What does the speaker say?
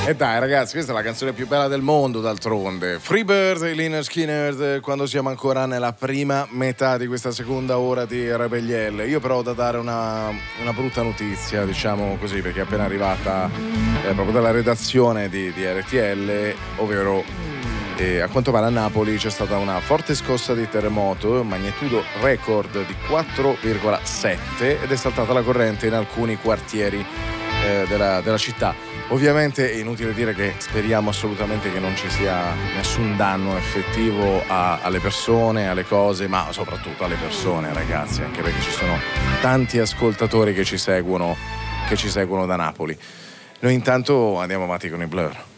E dai ragazzi, questa è la canzone più bella del mondo d'altronde. Freebird e Lynyrd Skynyrd, quando siamo ancora nella prima metà di questa seconda ora di RPL. Io però ho da dare una brutta notizia, diciamo così, perché è appena arrivata proprio dalla redazione di RTL, ovvero a quanto pare a Napoli c'è stata una forte scossa di terremoto, magnitudo record di 4,7 ed è saltata la corrente in alcuni quartieri della città. Ovviamente è inutile dire che speriamo assolutamente che non ci sia nessun danno effettivo alle persone, alle cose, ma soprattutto alle persone, ragazzi, anche perché ci sono tanti ascoltatori che ci seguono da Napoli. Noi intanto andiamo avanti con i Blur.